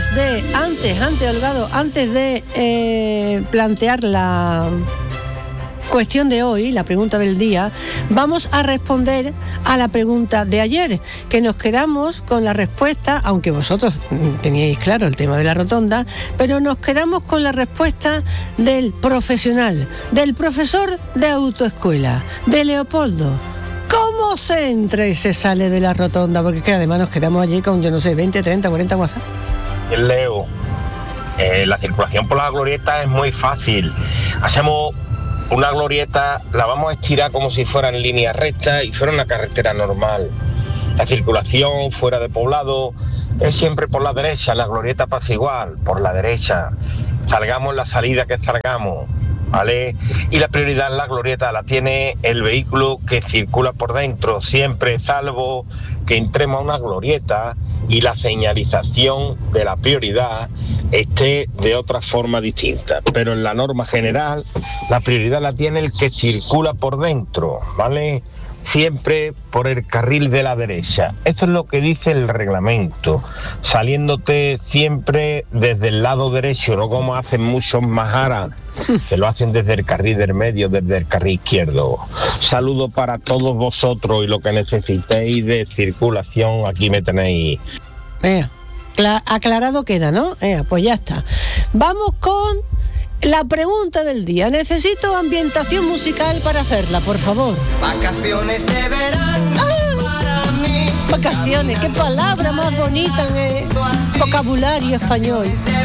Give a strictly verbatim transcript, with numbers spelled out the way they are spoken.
antes de, antes, antes, Holgado, antes de eh, plantear la cuestión de hoy, la pregunta del día, vamos a responder a la pregunta de ayer, que nos quedamos con la respuesta, aunque vosotros teníais claro el tema de la rotonda, pero nos quedamos con la respuesta del profesional, del profesor de autoescuela, de Leopoldo. ¿Cómo se entra y se sale de la rotonda? Porque es que además nos quedamos allí con, yo no sé, veinte, treinta, cuarenta WhatsApp. Leo, eh, la circulación por la glorieta es muy fácil. Hacemos una glorieta, la vamos a estirar como si fuera en línea recta y fuera una carretera normal. La circulación fuera de poblado es siempre por la derecha, la glorieta pasa igual, por la derecha. Salgamos la salida que salgamos, ¿vale? Y la prioridad en la glorieta la tiene el vehículo que circula por dentro, siempre salvo que entremos a una glorieta y la señalización de la prioridad esté de otra forma distinta. Pero en la norma general, la prioridad la tiene el que circula por dentro, ¿vale? Siempre por el carril de la derecha. Eso es lo que dice el reglamento, saliéndote siempre desde el lado derecho, no como hacen muchos majaras, que lo hacen desde el carril del medio, desde el carril izquierdo. Saludo para todos vosotros y lo que necesitéis de circulación, aquí me tenéis. Vea, aclarado queda, ¿no? Ea, pues ya está. Vamos con la pregunta del día. Necesito ambientación musical para hacerla, por favor. Vacaciones de verano. ¡Ah! Para mí. Vacaciones, qué palabra más bonita en el vocabulario español.